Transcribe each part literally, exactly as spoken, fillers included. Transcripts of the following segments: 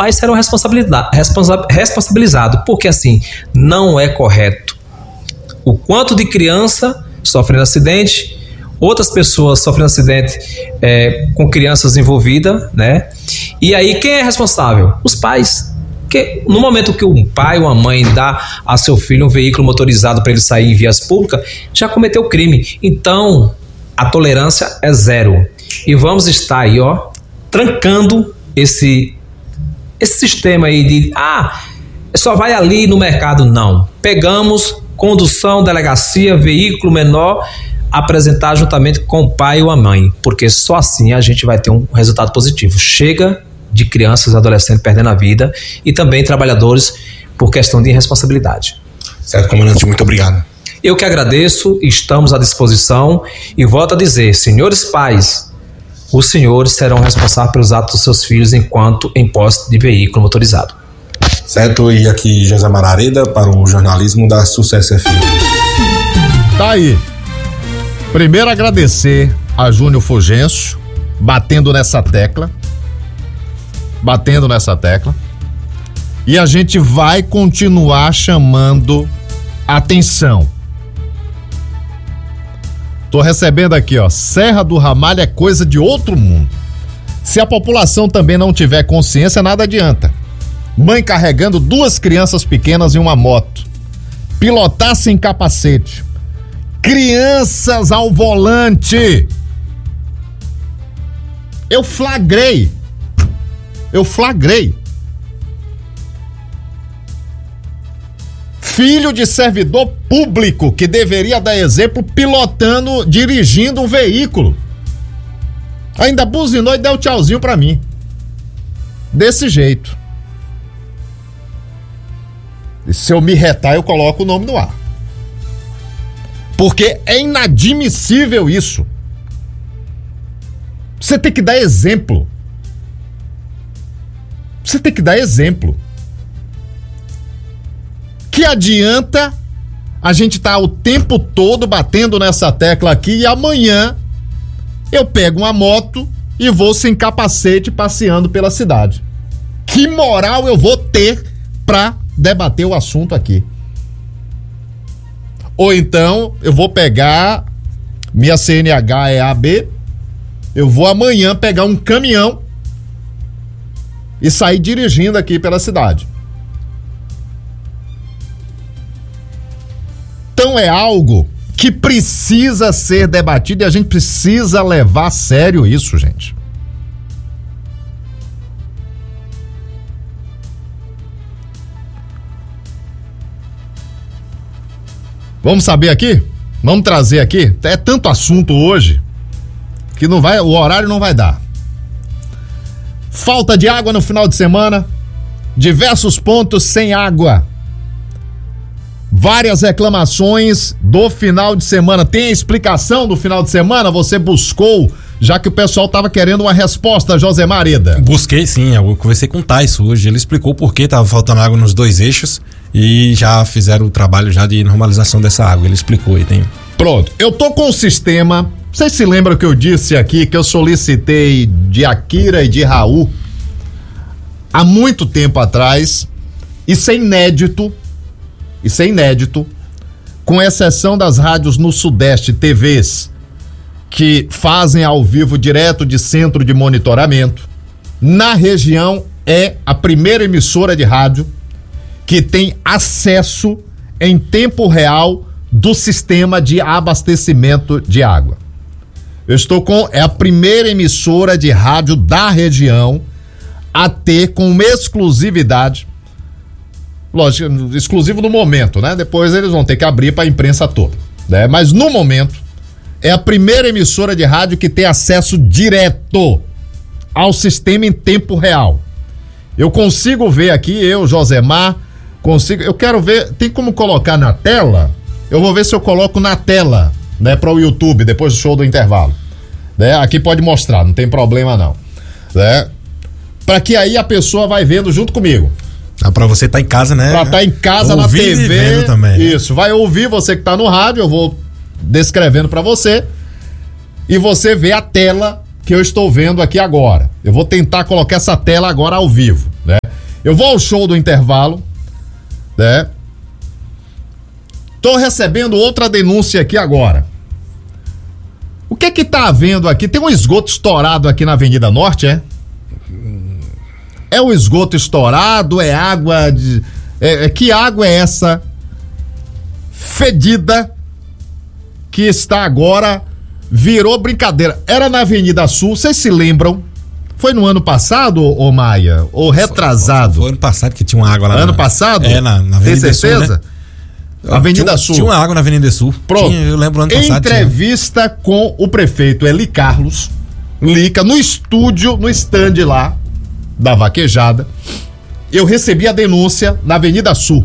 pais serão responsabilizados, porque assim, não é correto. O quanto de criança sofrendo acidente, outras pessoas sofrendo acidente é, com crianças envolvidas, né? E aí quem é responsável? Os pais. Porque no momento que um pai ou uma mãe dá a seu filho um veículo motorizado para ele sair em vias públicas, já cometeu crime. Então, a tolerância é zero. E vamos estar aí, ó, trancando esse, esse sistema aí de, ah, só vai ali no mercado. Não. Pegamos condução, delegacia, veículo menor, apresentar juntamente com o pai ou a mãe, porque só assim a gente vai ter um resultado positivo. Chega de crianças e adolescentes perdendo a vida e também trabalhadores por questão de irresponsabilidade. Certo, comandante, muito obrigado. Eu que agradeço, estamos à disposição e volto a dizer, senhores pais, os senhores serão responsáveis pelos atos dos seus filhos enquanto em posse de veículo motorizado. Certo, e aqui José Marareda para o jornalismo da Sucesso F M. Tá aí. Primeiro agradecer a Júnior Fulgêncio, batendo nessa tecla, batendo nessa tecla, e a gente vai continuar chamando atenção. Tô recebendo aqui, ó, Serra do Ramalho é coisa de outro mundo. Se a população também não tiver consciência, nada adianta. Mãe carregando duas crianças pequenas em uma moto, pilotar sem capacete, crianças ao volante. Eu flagrei. Eu flagrei. Filho de servidor público que deveria dar exemplo pilotando, dirigindo um veículo. Ainda buzinou e deu tchauzinho pra mim. Desse jeito. E se eu me retar, eu coloco o nome no ar. Porque é inadmissível isso. Você tem que dar exemplo. Você tem que dar exemplo. Que adianta a gente estar tá o tempo todo batendo nessa tecla aqui e amanhã eu pego uma moto e vou sem capacete passeando pela cidade. Que moral eu vou ter pra debater o assunto aqui? Ou então eu vou pegar minha C N H E A B, eu vou amanhã pegar um caminhão e sair dirigindo aqui pela cidade. Então é algo que precisa ser debatido e a gente precisa levar a sério isso, gente. Vamos saber aqui? Vamos trazer aqui? É tanto assunto hoje que não vai, o horário não vai dar. Falta de água no final de semana, diversos pontos sem água. Várias reclamações do final de semana. Tem a explicação do final de semana? Você buscou, já que o pessoal estava querendo uma resposta, José Mareda? Busquei sim, eu conversei com o Tais hoje, ele explicou por que estava faltando água nos dois eixos e já fizeram o trabalho já de normalização dessa água, ele explicou e tem. Pronto, eu tô com o sistema, vocês se lembram que eu disse aqui que eu solicitei de Akira e de Raul há muito tempo atrás, isso é inédito, isso é inédito, com exceção das rádios no Sudeste, T Vs, que fazem ao vivo direto de centro de monitoramento. Na região é a primeira emissora de rádio que tem acesso em tempo real do sistema de abastecimento de água. Eu estou com, é a primeira emissora de rádio da região a ter com exclusividade, lógico, exclusivo no momento, né? Depois eles vão ter que abrir para a imprensa toda, né? Mas no momento é a primeira emissora de rádio que tem acesso direto ao sistema em tempo real. Eu consigo ver aqui, eu, Josemar, consigo, eu quero ver, tem como colocar na tela? Eu vou ver se eu coloco na tela, né, para o YouTube, depois do show do intervalo, né? Aqui pode mostrar, não tem problema não, né? Para que aí a pessoa vai vendo junto comigo. Ah, pra você estar tá em casa, né? Pra estar tá em casa na T V. Vendo também, né? Isso, vai ouvir você que tá no rádio, eu vou descrevendo pra você e você vê a tela que eu estou vendo aqui agora. Eu vou tentar colocar essa tela agora ao vivo, né? Eu vou ao show do intervalo, né? Tô recebendo outra denúncia aqui agora. O que que tá havendo aqui? Tem um esgoto estourado aqui na Avenida Norte, é? É um esgoto estourado, é água de... É, é, que água é essa fedida que está agora, virou brincadeira? Era na Avenida Sul, vocês se lembram? Foi no ano passado, ô Maia? Ou retrasado? Foi, foi ano passado que tinha uma água lá. Ano na, passado? É, na, na Avenida Tem certeza? Sul, né? Avenida tinha, Sul. Tinha uma água na Avenida Sul. Pronto. Tinha, eu lembro ano passado. Entrevista tinha. Com o prefeito Eli Carlos Lica, no estúdio, no stand lá da Vaquejada. Eu recebi a denúncia na Avenida Sul.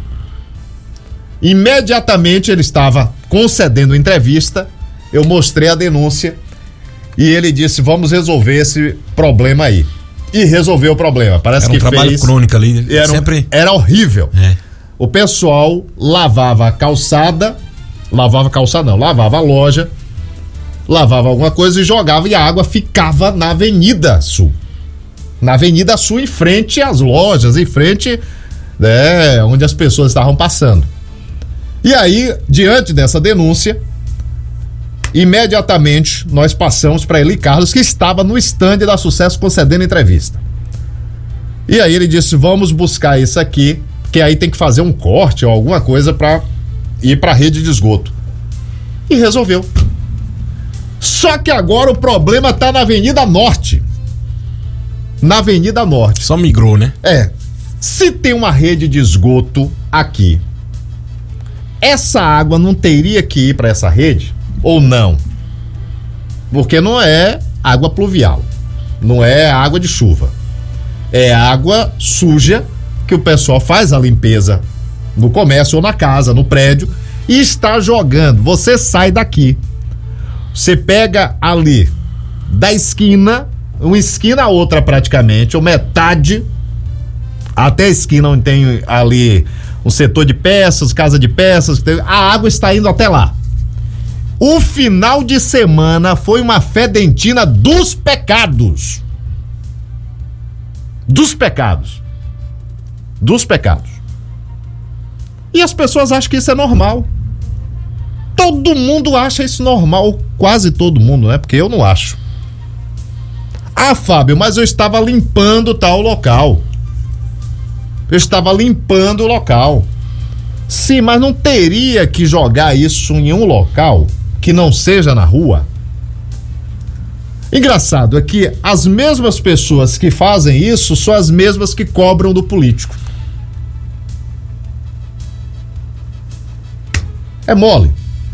Imediatamente ele estava concedendo entrevista, eu mostrei a denúncia e ele disse: vamos resolver esse problema aí. E resolveu o problema. Parece era um que trabalho fez. crônico ali. Era, sempre... era horrível. É. O pessoal lavava a calçada, lavava a calçada não, lavava a loja, lavava alguma coisa e jogava, e a água ficava na Avenida Sul. Na Avenida Sul, em frente às lojas, em frente, né, onde as pessoas estavam passando. E aí, diante dessa denúncia, imediatamente nós passamos para Eli Carlos, que estava no stand da Sucesso concedendo entrevista. E aí ele disse: vamos buscar isso aqui, que aí tem que fazer um corte ou alguma coisa para ir para a rede de esgoto. E resolveu. Só que agora o problema tá na Avenida Norte. Na Avenida Norte. Só migrou, né? É. Se tem uma rede de esgoto aqui, essa água não teria que ir para essa rede ou não? Porque não é água pluvial, não é água de chuva. É água suja que o pessoal faz a limpeza no comércio ou na casa, no prédio, e está jogando. Você sai daqui, você pega ali da esquina, uma esquina a outra praticamente, ou metade, até a esquina onde tem ali um setor de peças, casa de peças, a água está indo até lá. O final de semana foi uma fedentina dos pecados. Dos pecados. Dos pecados. E as pessoas acham que isso é normal. Todo mundo acha isso normal. Quase todo mundo, né? Porque eu não acho. Ah, Fábio, mas eu estava limpando tal local. Eu estava limpando o local. Sim, mas não teria que jogar isso em um local que não seja na rua? Engraçado é que as mesmas pessoas que fazem isso são as mesmas que cobram do político. É mole.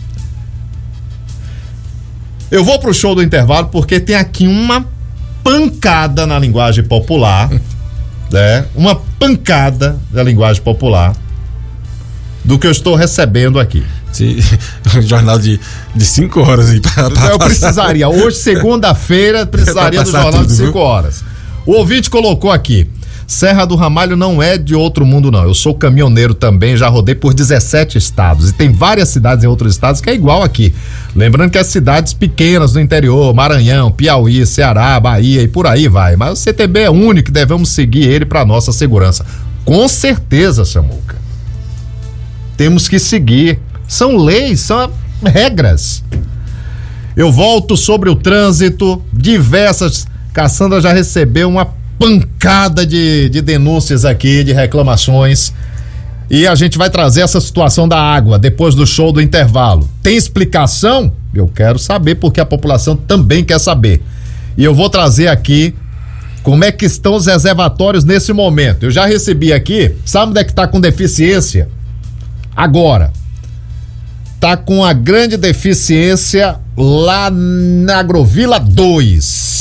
Eu vou pro show do intervalo porque tem aqui uma pancada na linguagem popular, né? Uma pancada da linguagem popular do que eu estou recebendo aqui. Sim, um jornal de, de cinco horas aí pra, pra eu precisaria, hoje, segunda-feira, precisaria do jornal tudo, de cinco horas. O ouvinte colocou aqui: Serra do Ramalho não é de outro mundo, não. Eu sou caminhoneiro também, já rodei por dezessete estados. E tem várias cidades em outros estados que é igual aqui. Lembrando que as cidades pequenas do interior, Maranhão, Piauí, Ceará, Bahia e por aí vai. Mas o C T B é único e devemos seguir ele para nossa segurança. Com certeza, Samuca. Temos que seguir. São leis, são regras. Eu volto sobre o trânsito. Diversas. Cassandra já recebeu uma pancada de, de denúncias aqui, de reclamações, e a gente vai trazer essa situação da água depois do show do intervalo. Tem explicação? Eu quero saber, porque a população também quer saber, e eu vou trazer aqui como é que estão os reservatórios nesse momento. Eu já recebi aqui, sabe onde é que tá com deficiência? Agora tá com a grande deficiência lá na Agrovila dois.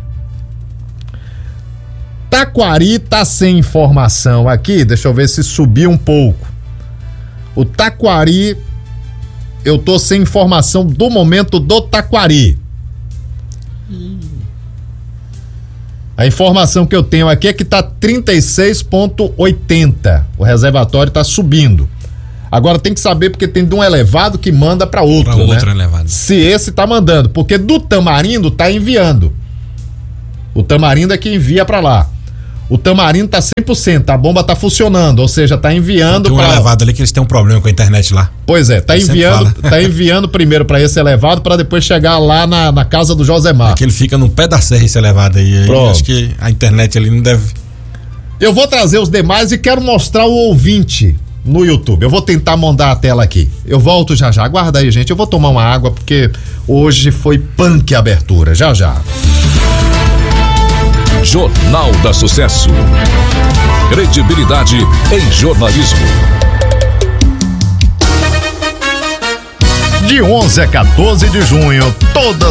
Taquari tá sem informação aqui, deixa eu ver se subiu um pouco. O Taquari, eu tô sem informação do momento do Taquari. A informação que eu tenho aqui é que tá trinta e seis ponto oitenta. O reservatório tá subindo. Agora tem que saber porque tem de um elevado que manda para outro, pra outro né? elevado. Se esse tá mandando, porque do Tamarindo tá enviando. O Tamarindo é que envia para lá. O Tamarindo tá cem por cento, a bomba tá funcionando, ou seja, tá enviando Tem um pra... elevado ali que eles têm um problema com a internet lá. Pois é, tá Ele sempre enviando, fala. tá enviando primeiro pra esse elevado pra depois chegar lá na, na casa do Josemar. É que ele fica no pé da serra esse elevado aí. aí Pronto. acho que a internet ali não deve... Eu vou trazer os demais e quero mostrar o ouvinte no YouTube. Eu vou tentar mandar a tela aqui. Eu volto já já. Aguarda aí, gente. Eu vou tomar uma água porque hoje foi punk a abertura. Já já. Jornal da Sucesso. Credibilidade em jornalismo. De onze a quatorze de junho, todas